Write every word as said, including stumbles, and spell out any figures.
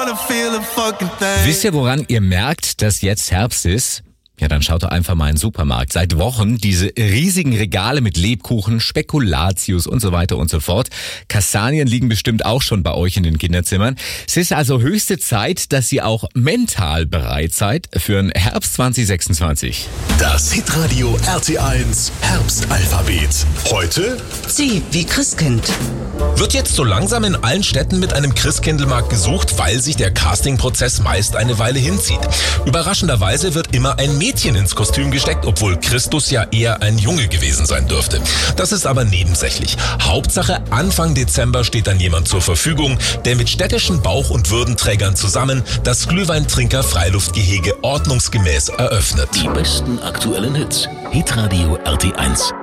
Wisst ihr, woran ihr merkt, dass jetzt Herbst ist? Ja, dann schaut doch einfach mal in den Supermarkt. Seit Wochen diese riesigen Regale mit Lebkuchen, Spekulatius und so weiter und so fort. Kastanien liegen bestimmt auch schon bei euch in den Kinderzimmern. Es ist also höchste Zeit, dass ihr auch mental bereit seid für den Herbst zwanzig sechsundzwanzig. Das Hitradio R T eins Herbstalphabet. Heute C wie Christkind. Wird jetzt so langsam in allen Städten mit einem Christkindlmarkt gesucht, weil sich der Castingprozess meist eine Weile hinzieht. Überraschenderweise wird immer ein Mädchen ins Kostüm gesteckt, obwohl Christus ja eher ein Junge gewesen sein dürfte. Das ist aber nebensächlich. Hauptsache, Anfang Dezember steht dann jemand zur Verfügung, der mit städtischen Bauch- und Würdenträgern zusammen das Glühweintrinker-Freiluftgehege ordnungsgemäß eröffnet. die besten aktuellen Hits. Hitradio R T eins.